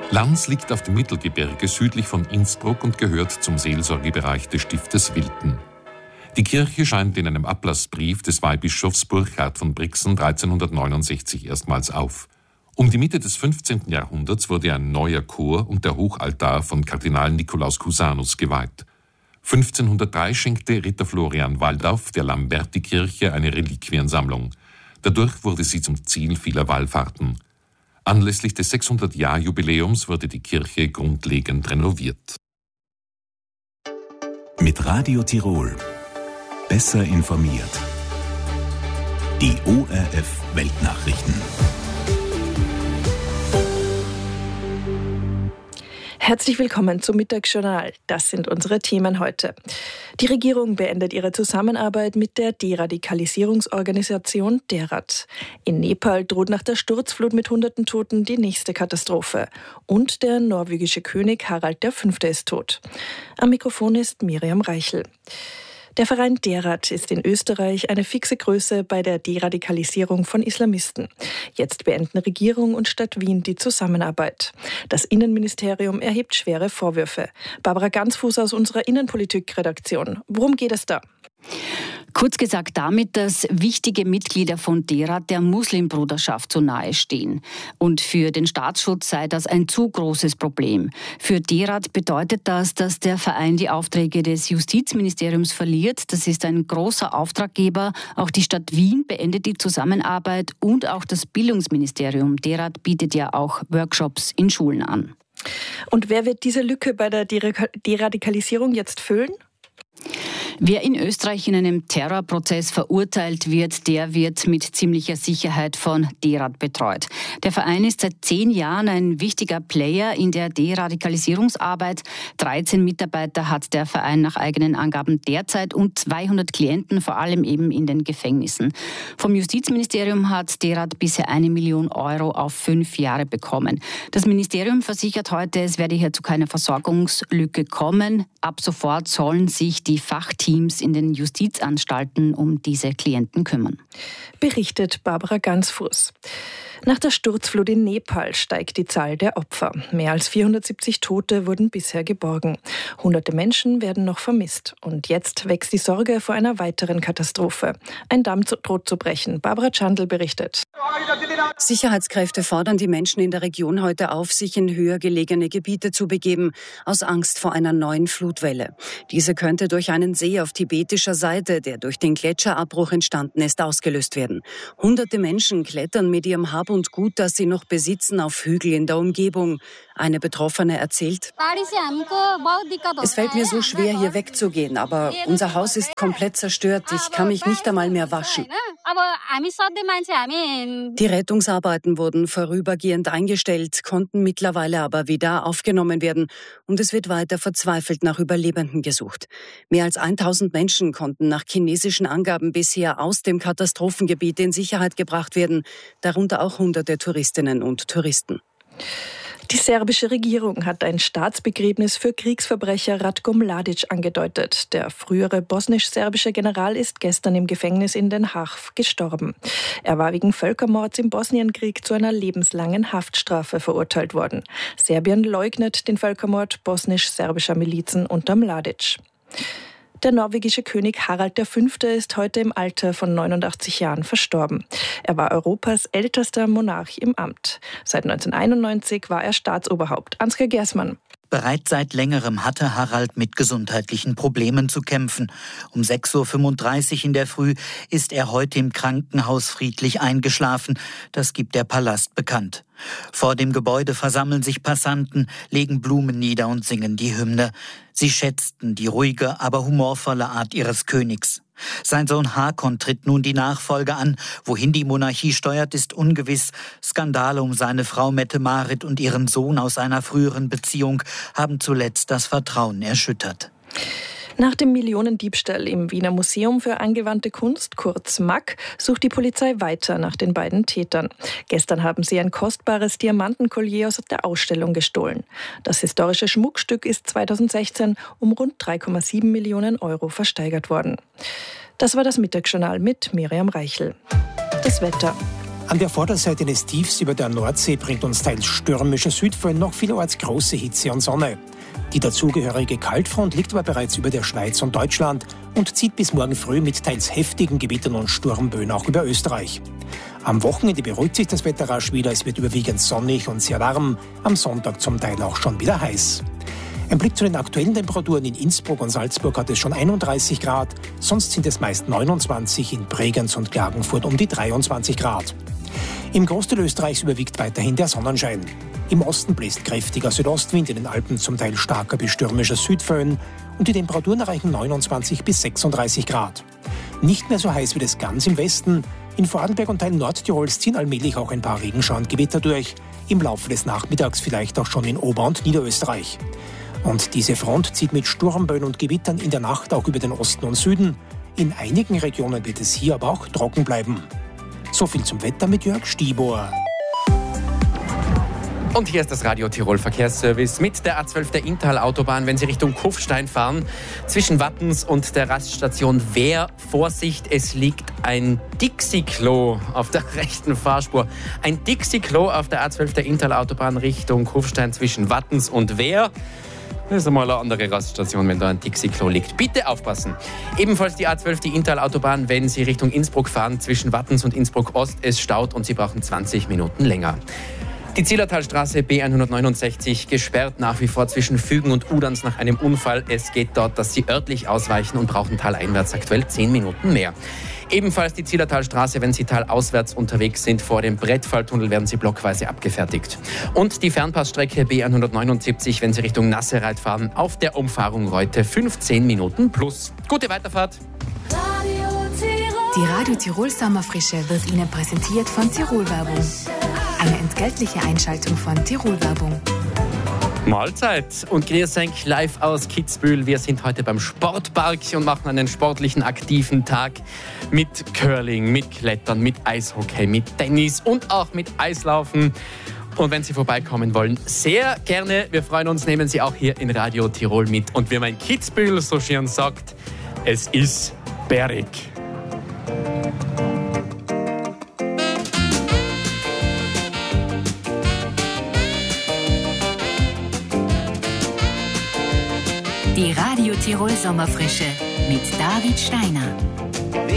Lanz liegt auf dem Mittelgebirge südlich von Innsbruck und gehört zum Seelsorgebereich des Stiftes Wilten. Die Kirche scheint in einem Ablassbrief des Weihbischofs Burchard von Brixen 1369 erstmals auf. Um die Mitte des 15. Jahrhunderts wurde ein neuer Chor und der Hochaltar von Kardinal Nikolaus Cusanus geweiht. 1503 schenkte Ritter Florian Waldauf der Lamberti-Kirche eine Reliquiensammlung. Dadurch wurde sie zum Ziel vieler Wallfahrten. Anlässlich des 600-Jahr-Jubiläums wurde die Kirche grundlegend renoviert. Mit Radio Tirol. Besser informiert. Die ORF Weltnachrichten. Herzlich willkommen zum Mittagsjournal. Das sind unsere Themen heute. Die Regierung beendet ihre Zusammenarbeit mit der Deradikalisierungsorganisation DERAD. In Nepal droht nach der Sturzflut mit hunderten Toten die nächste Katastrophe. Und der norwegische König Harald V. ist tot. Am Mikrofon ist Miriam Reichel. Der Verein DERAD ist in Österreich eine fixe Größe bei der Deradikalisierung von Islamisten. Jetzt beenden Regierung und Stadt Wien die Zusammenarbeit. Das Innenministerium erhebt schwere Vorwürfe. Barbara Gansfuß aus unserer Innenpolitik-Redaktion. Worum geht es da? Kurz gesagt damit, dass wichtige Mitglieder von DERAD der Muslimbruderschaft so nahe stehen. Und für den Staatsschutz sei das ein zu großes Problem. Für DERAD bedeutet das, dass der Verein die Aufträge des Justizministeriums verliert. Das ist ein großer Auftraggeber. Auch die Stadt Wien beendet die Zusammenarbeit und auch das Bildungsministerium. DERAD bietet ja auch Workshops in Schulen an. Und wer wird diese Lücke bei der Deradikalisierung jetzt füllen? Wer in Österreich in einem Terrorprozess verurteilt wird, der wird mit ziemlicher Sicherheit von DERAD betreut. Der Verein ist seit 10 Jahren ein wichtiger Player in der Deradikalisierungsarbeit. 13 Mitarbeiter hat der Verein nach eigenen Angaben derzeit und 200 Klienten, vor allem eben in den Gefängnissen. Vom Justizministerium hat DERAD bisher 1 Million Euro auf 5 Jahre bekommen. Das Ministerium versichert heute, es werde hier zu keiner Versorgungslücke kommen. Ab sofort sollen sich die Fachteams in den Justizanstalten um diese Klienten kümmern. Berichtet Barbara Gansfuß. Nach der Sturzflut in Nepal steigt die Zahl der Opfer. Mehr als 470 Tote wurden bisher geborgen. Hunderte Menschen werden noch vermisst. Und jetzt wächst die Sorge vor einer weiteren Katastrophe. Ein Damm droht zu brechen. Barbara Chandl berichtet. Sicherheitskräfte fordern die Menschen in der Region heute auf, sich in höher gelegene Gebiete zu begeben, aus Angst vor einer neuen Flutwelle. Diese könnte durch einen See auf tibetischer Seite, der durch den Gletscherabbruch entstanden ist, ausgelöst werden. Hunderte Menschen klettern mit ihrem Hab und Gut, das sie noch besitzen, auf Hügel in der Umgebung. Eine Betroffene erzählt: Es fällt mir so schwer, hier wegzugehen, aber unser Haus ist komplett zerstört. Ich kann mich nicht einmal mehr waschen. Die Rettungsarbeiten wurden vorübergehend eingestellt, konnten mittlerweile aber wieder aufgenommen werden. Und es wird weiter verzweifelt nach Überlebenden gesucht. Mehr als 1000 Menschen konnten nach chinesischen Angaben bisher aus dem Katastrophengebiet in Sicherheit gebracht werden, darunter auch hunderte Touristinnen und Touristen. Die serbische Regierung hat ein Staatsbegräbnis für Kriegsverbrecher Ratko Mladic angedeutet. Der frühere bosnisch-serbische General ist gestern im Gefängnis in Den Haag gestorben. Er war wegen Völkermords im Bosnienkrieg zu einer lebenslangen Haftstrafe verurteilt worden. Serbien leugnet den Völkermord bosnisch-serbischer Milizen unter Mladic. Der norwegische König Harald V. ist heute im Alter von 89 Jahren verstorben. Er war Europas ältester Monarch im Amt. Seit 1991 war er Staatsoberhaupt. Ansgar Gersmann. Bereits seit längerem hatte Harald mit gesundheitlichen Problemen zu kämpfen. Um 6:35 Uhr in der Früh ist er heute im Krankenhaus friedlich eingeschlafen. Das gibt der Palast bekannt. Vor dem Gebäude versammeln sich Passanten, legen Blumen nieder und singen die Hymne. Sie schätzten die ruhige, aber humorvolle Art ihres Königs. Sein Sohn Hakon tritt nun die Nachfolge an. Wohin die Monarchie steuert, ist ungewiss. Skandale um seine Frau Mette-Marit und ihren Sohn aus einer früheren Beziehung haben zuletzt das Vertrauen erschüttert. Nach dem Millionendiebstahl im Wiener Museum für angewandte Kunst, kurz MAK, sucht die Polizei weiter nach den beiden Tätern. Gestern haben sie ein kostbares Diamantenkollier aus der Ausstellung gestohlen. Das historische Schmuckstück ist 2016 um rund 3,7 Millionen Euro versteigert worden. Das war das Mittagsjournal mit Miriam Reichel. Das Wetter. An der Vorderseite eines Tiefs über der Nordsee bringt uns teils stürmischer Südföhn noch vielerorts große Hitze und Sonne. Die dazugehörige Kaltfront liegt aber bereits über der Schweiz und Deutschland und zieht bis morgen früh mit teils heftigen Gewittern und Sturmböen auch über Österreich. Am Wochenende beruhigt sich das Wetter rasch wieder, es wird überwiegend sonnig und sehr warm, am Sonntag zum Teil auch schon wieder heiß. Ein Blick zu den aktuellen Temperaturen: in Innsbruck und Salzburg hat es schon 31 Grad, sonst sind es meist 29, in Bregenz und Klagenfurt um die 23 Grad. Im Großteil Österreichs überwiegt weiterhin der Sonnenschein. Im Osten bläst kräftiger Südostwind, in den Alpen zum Teil starker bis stürmischer Südföhn und die Temperaturen erreichen 29 bis 36 Grad. Nicht mehr so heiß wird es ganz im Westen. In Vorarlberg und Teilen Nordtirols ziehen allmählich auch ein paar Regenschauer und Gewitter durch. Im Laufe des Nachmittags vielleicht auch schon in Ober- und Niederösterreich. Und diese Front zieht mit Sturmböen und Gewittern in der Nacht auch über den Osten und Süden. In einigen Regionen wird es hier aber auch trocken bleiben. So viel zum Wetter mit Jörg Stibor. Und hier ist das Radio Tirol Verkehrsservice mit der A12 der Inntal-Autobahn. Wenn Sie Richtung Kufstein fahren, zwischen Wattens und der Raststation Wehr, Vorsicht, es liegt ein Dixie-Klo auf der rechten Fahrspur. Ein Dixie-Klo auf der A12 der Inntal-Autobahn Richtung Kufstein zwischen Wattens und Wehr. Das ist einmal eine andere Raststation, wenn da ein Dixie-Klo liegt. Bitte aufpassen. Ebenfalls die A12, die Inntal-Autobahn, wenn Sie Richtung Innsbruck fahren, zwischen Wattens und Innsbruck-Ost. Es staut und Sie brauchen 20 Minuten länger. Die Zillertalstraße B169 gesperrt nach wie vor zwischen Fügen und Udans nach einem Unfall. Es geht dort, dass Sie örtlich ausweichen und brauchen taleinwärts aktuell 10 Minuten mehr. Ebenfalls die Zillertalstraße, wenn Sie talauswärts unterwegs sind, vor dem Brettfalltunnel werden Sie blockweise abgefertigt. Und die Fernpassstrecke B179, wenn Sie Richtung Nassereit fahren, auf der Umfahrung Reute 15 Minuten plus. Gute Weiterfahrt! Die Radio Tirol Sommerfrische wird Ihnen präsentiert von Tirol Werbung. Eine entgeltliche Einschaltung von Tirol Werbung. Mahlzeit und grüß euch live aus Kitzbühel. Wir sind heute beim Sportpark und machen einen sportlichen, aktiven Tag mit Curling, mit Klettern, mit Eishockey, mit Tennis und auch mit Eislaufen. Und wenn Sie vorbeikommen wollen, sehr gerne. Wir freuen uns, nehmen Sie auch hier in Radio Tirol mit. Und wie mein Kitzbühel so schön sagt, es ist bärig. Die Radio Tirol Sommerfrische mit David Steiner.